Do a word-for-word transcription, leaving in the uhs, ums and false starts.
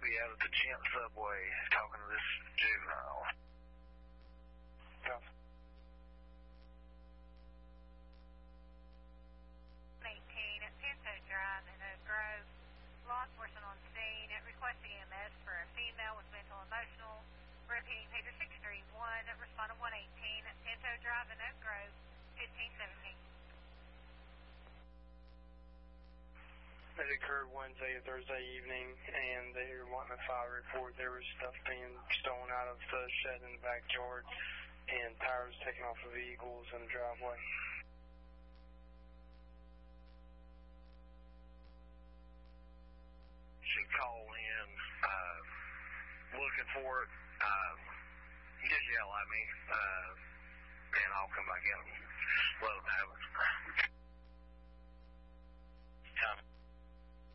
be out at the Gent subway talking to this juvenile. Yeah. eighteen at Pinto Drive in Oak Grove. Law enforcement on scene requesting E M S for a female with mental emotional. Repeating pager six three one, respondent one eighteen at Pinto Drive in Oak Grove, fifteen seventeen. It occurred Wednesday or Thursday evening, and they were wanting a fire report. There was stuff being stolen out of the shed in the backyard, and tires taken off of vehicles in the driveway. She called in uh, looking for it. Uh, just yell at me, uh, and I'll come back in.